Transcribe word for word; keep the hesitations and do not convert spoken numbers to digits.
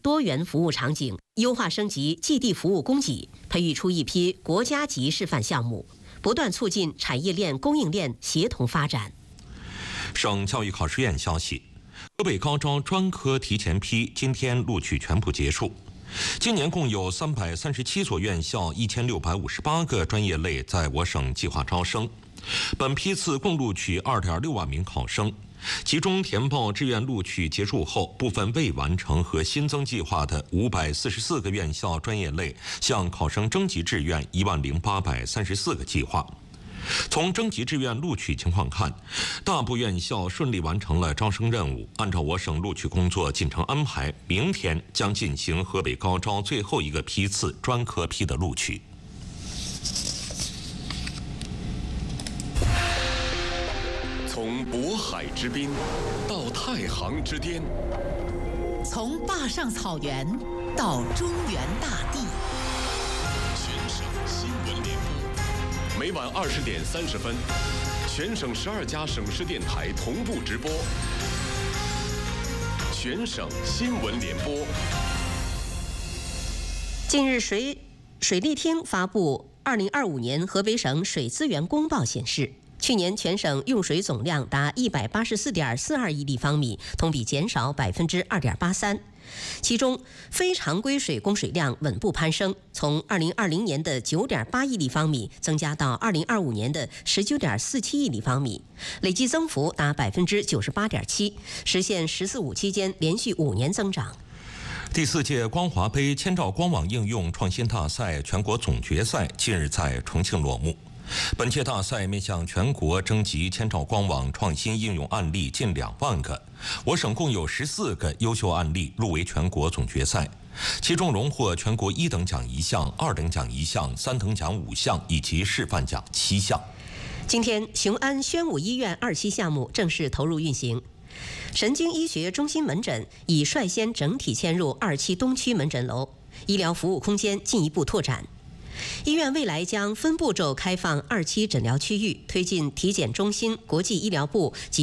多元服务场景，优化升级基地服务供给，培育出一批国家级示范项目，不断促进产业链、供应链协同发展。 省教育考试院消息，河北高招专科提前批今天录取全部结束。今年共有三百三十七所院校、一千六百五十八个专业类在我省计划招生。本批次共录取二点六万名考生，其中填报志愿录取结束后，部分未完成和新增计划的五百四十四个院校专业类向考生征集志愿一万零八百三十四个计划。从征集志愿录取情况看，大部院校顺利完成了招生任务。按照我省录取工作进程安排，明天将进行河北高招最后一个批次专科批的录取。 从渤海之滨到太行之巅， 从坝上草原到中原大地， 全省新闻联播，每晚二十点三十分，全省十二家省市电台同步直播。全省新闻联播。 近日水水利厅发布二零二五年河北省水资源公报显示，去年全省用水总量达一百八十四点四二亿立方米，同比减少百分之二点八三。其中，非常规水供水量稳步攀升，从二零二零年的九点八亿立方米增加到二零二五年的十九点四七亿立方米，累计增幅达百分之九十八点七，实现“十四五”期间连续五年增长。 第四届光华杯千兆光网应用创新大赛全国总决赛近日在重庆落幕。本届大赛面向全国征集千兆光网创新应用案例近两万个，我省共有十四个优秀案例入围全国总决赛，其中荣获全国一等奖一项、二等奖一项、三等奖五项以及示范奖七项。 今天，雄安宣武医院二期项目正式投入运行，神经医学中心门诊已率先整体迁入二期东区门诊楼，医疗服务空间进一步拓展。医院未来将分步骤开放二期诊疗区域，推进体检中心、国际医疗部及